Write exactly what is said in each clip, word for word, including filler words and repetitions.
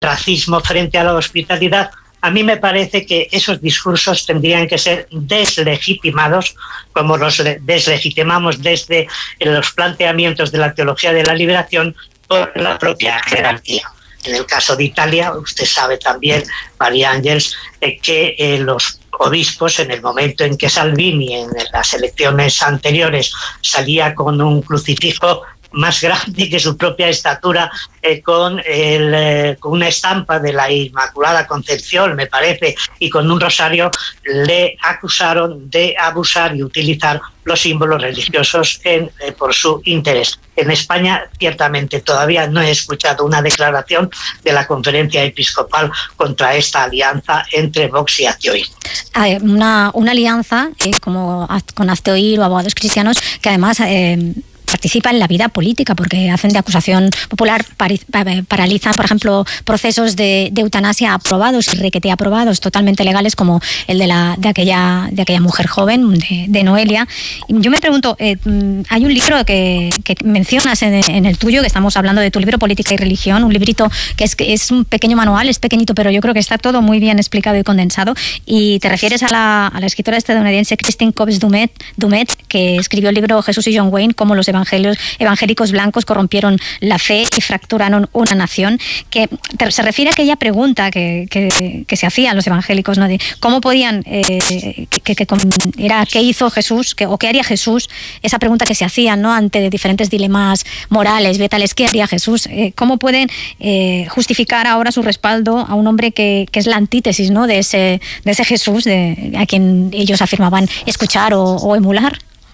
racismo frente a la hospitalidad. A mí me parece que esos discursos tendrían que ser deslegitimados, como los deslegitimamos desde los planteamientos de la teología de la liberación por la propia jerarquía. En el caso de Italia, usted sabe también, María Ángeles, eh, que eh, los obispos, en el momento en que Salvini, en las elecciones anteriores, salía con un crucifijo más grande que su propia estatura, eh, con, el, eh, con una estampa de la Inmaculada Concepción, me parece, y con un rosario, le acusaron de abusar y utilizar los símbolos religiosos en, eh, por su interés. En España, ciertamente, todavía no he escuchado una declaración de la Conferencia Episcopal contra esta alianza entre Vox y Hazte Oír. Una, una alianza eh, como con Hazte Oír o Abogados Cristianos, que además Eh, participa en la vida política, porque hacen de acusación popular, paralizan, por ejemplo, procesos de, de eutanasia aprobados y requete aprobados, totalmente legales, como el de la de aquella de aquella mujer joven, de, de Noelia. Yo me pregunto, eh, hay un libro que, que mencionas en, en el tuyo, que estamos hablando de tu libro Política y Religión, un librito que es, que es un pequeño manual, es pequeñito, pero yo creo que está todo muy bien explicado y condensado, y te refieres a la, a la escritora estadounidense Christine Cobbs-Dumet, Dumet, que escribió el libro Jesús y John Wayne, cómo los evangelios evangélicos blancos corrompieron la fe y fracturaron una nación, que se refiere a aquella pregunta que, que, que se hacían los evangélicos, ¿no? De cómo podían, eh, que, que era qué hizo Jesús, que, o qué haría Jesús, esa pregunta que se hacían, ¿no? Ante diferentes dilemas morales, vitales, ¿qué haría Jesús? Eh, ¿Cómo pueden eh, justificar ahora su respaldo a un hombre que, que es la antítesis, ¿no? de, ese, de ese Jesús de, a quien ellos afirmaban escuchar o, o emular?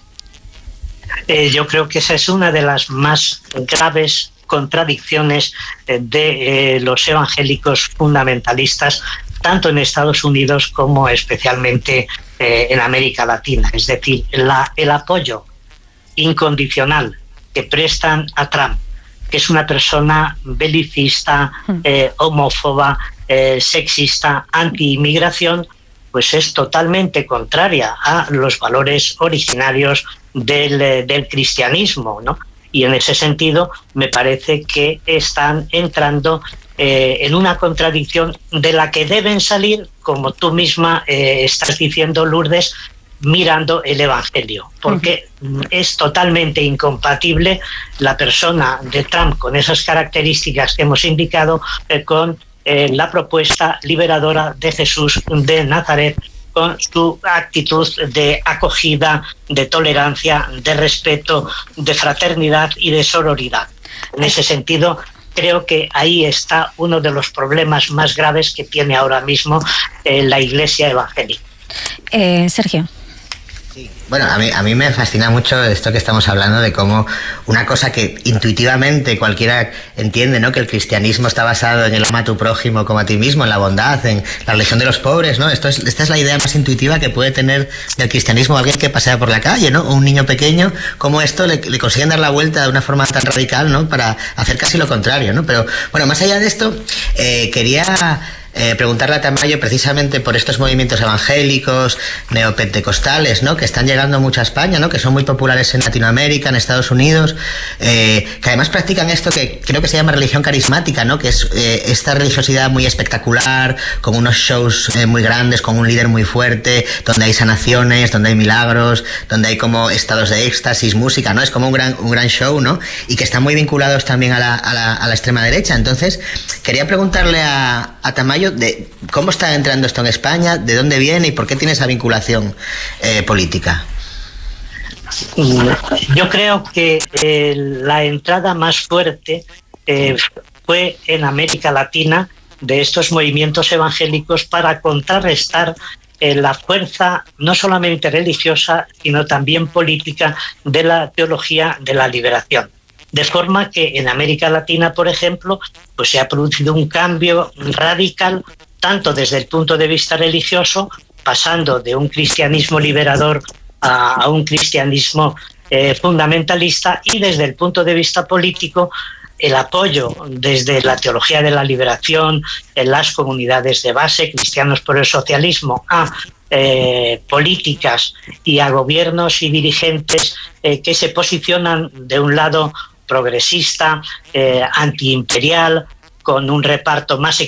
Eh, yo creo que esa es una de las más graves contradicciones eh, de eh, los evangélicos fundamentalistas, tanto en Estados Unidos como especialmente eh, en América Latina. Es decir, la, el apoyo incondicional que prestan a Trump, que es una persona belicista, eh, homófoba, eh, sexista, anti-inmigración, pues es totalmente contraria a los valores originarios del, del cristianismo, ¿no? Y en ese sentido me parece que están entrando eh, en una contradicción de la que deben salir, como tú misma eh, estás diciendo, Lourdes, mirando el Evangelio, porque uh-huh. es totalmente incompatible la persona de Trump con esas características que hemos indicado eh, con eh, la propuesta liberadora de Jesús de Nazaret, con su actitud de acogida, de tolerancia, de respeto, de fraternidad y de sororidad. En ese sentido, creo que ahí está uno de los problemas más graves que tiene ahora mismo eh, la Iglesia evangélica. Eh, Sergio. Sí. Bueno, a mí, a mí me fascina mucho esto que estamos hablando de cómo una cosa que intuitivamente cualquiera entiende, ¿no? Que el cristianismo está basado en el ama a tu prójimo como a ti mismo, en la bondad, en la religión de los pobres, ¿no? Esto es, esta es la idea más intuitiva que puede tener del cristianismo alguien que pasea por la calle, ¿no? O un niño pequeño, cómo esto le, le consiguen dar la vuelta de una forma tan radical, ¿no? Para hacer casi lo contrario, ¿no? Pero, bueno, más allá de esto, eh, quería... Eh, preguntarle a Tamayo precisamente por estos movimientos evangélicos, neopentecostales, ¿no? Que están llegando mucho a España, ¿no? Que son muy populares en Latinoamérica, en Estados Unidos, eh, que además practican esto que creo que se llama religión carismática, ¿no? Que es eh, esta religiosidad muy espectacular, con unos shows eh, muy grandes, con un líder muy fuerte, donde hay sanaciones, donde hay milagros, donde hay como estados de éxtasis, música, ¿no? Es como un gran, un gran show, ¿no? Y que están muy vinculados también a la, a la, a la extrema derecha. Entonces, quería preguntarle a, a Tamayo de cómo está entrando esto en España, de dónde viene y por qué tiene esa vinculación eh, política. Yo creo que eh, la entrada más fuerte eh, fue en América Latina de estos movimientos evangélicos para contrarrestar eh, la fuerza no solamente religiosa, sino también política de la teología de la liberación. De forma que en América Latina, por ejemplo, pues se ha producido un cambio radical, tanto desde el punto de vista religioso, pasando de un cristianismo liberador a, a un cristianismo eh, fundamentalista, y desde el punto de vista político, el apoyo desde la teología de la liberación, en las comunidades de base, Cristianos por el Socialismo, a eh, políticas y a gobiernos y dirigentes eh, que se posicionan de un lado progresista, eh, antiimperial, con un reparto más